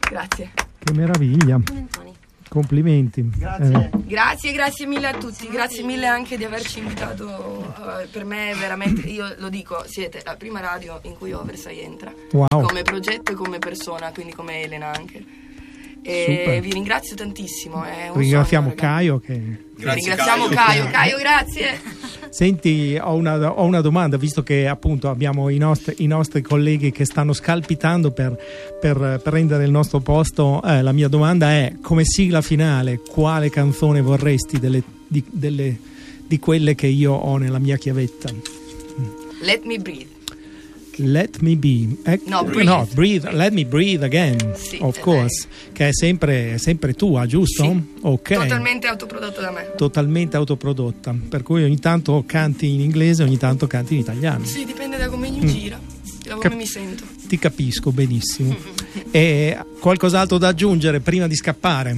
Grazie. Che meraviglia. Complimenti. Grazie mille a tutti, grazie mille anche di averci invitato. Per me veramente, io lo dico, siete la prima radio in cui Oversize entra. Wow. Come progetto e come persona, quindi come Elena anche. E super. Vi ringrazio tantissimo. Ringraziamo Caio Ringraziamo Caio, grazie. Senti, ho una domanda, visto che appunto abbiamo i nostri colleghi che stanno scalpitando per prendere il nostro posto. La mia domanda è: come sigla finale, quale canzone vorresti di quelle che io ho nella mia chiavetta? Let Me Breathe. Let Me Be. Breathe. Let Me Breathe Again. Sì, of course. Che è sempre tua, giusto? Sì. Ok. Totalmente autoprodotta da me. Totalmente autoprodotta. Per cui ogni tanto canti in inglese, ogni tanto canti in italiano. Sì, dipende da come mi gira, da come mi sento. Ti capisco benissimo. E qualcos'altro da aggiungere prima di scappare?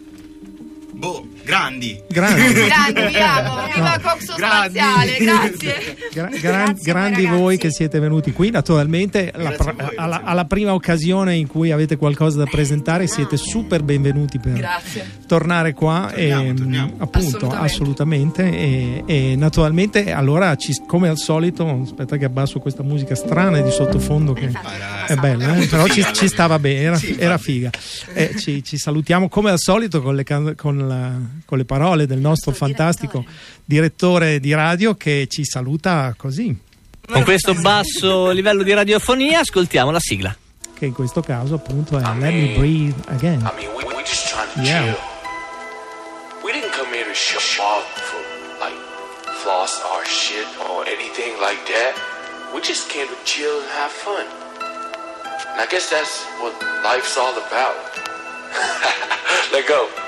Grandi, vi amo, viva Coxo Spaziale, grazie. Grandi voi che siete venuti qui, naturalmente alla prima occasione in cui avete qualcosa da presentare siete super benvenuti per tornare qua. Torniamo. Appunto, assolutamente. E naturalmente allora come al solito, aspetta che abbasso questa musica strana di sottofondo che è bella, però ci stava bene, era figa. Ci salutiamo come al solito con le parole del nostro fantastico direttore di radio che ci saluta così. Con questo basso livello di radiofonia ascoltiamo la sigla, che in questo caso appunto è Let Me Breathe Again. We just trying to chill. We didn't come here to show off for like floss our shit or anything like that. We just came to chill and have fun. And I guess that's what life's all about. Let go.